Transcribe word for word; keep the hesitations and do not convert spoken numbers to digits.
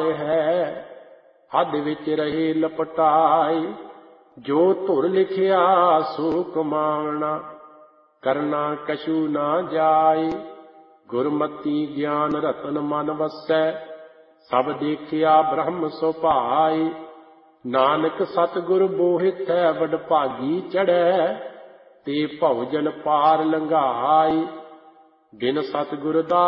ਪਾਏ ਹੈ, ਹੱਦ ਵਿੱਚ ਰਹੇ ਲਪਟਾਏ। ਜੋ ਧੁਰ ਲਿਖਿਆ ਸੋ ਕਮਾਵਣਾ, ਕਰਨਾ ਕਛੂ ਨਾ ਜਾਏ। ਗੁਰਮਤੀ ਗਿਆਨ ਰਤਨ ਮਨ ਵਸੈ, ਸਭ ਦੇਖਿਆ ਬ੍ਰਹਮ ਸੁਭਾਏ। ਨਾਨਕ ਸਤਿਗੁਰ ਬੋਹਿਥੈ ਵਡਭਾਗੀ ਚੜ੍ਹੈ, ਤੇ ਭਉਜਨ ਪਾਰ ਲੰਘਾਏ। ਬਿਨ ਸਤਿਗੁਰ ਦਾ